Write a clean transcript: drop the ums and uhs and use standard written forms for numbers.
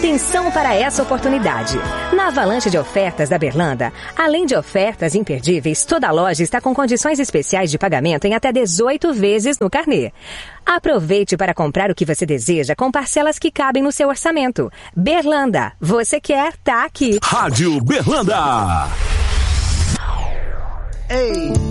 Atenção para essa oportunidade. Na avalanche de ofertas da Berlanda, além de ofertas imperdíveis, toda a loja está com condições especiais de pagamento em até 18 vezes no carnê. Aproveite para comprar o que você deseja com parcelas que cabem no seu orçamento. Berlanda, você quer, tá aqui. Rádio Berlanda. Ei!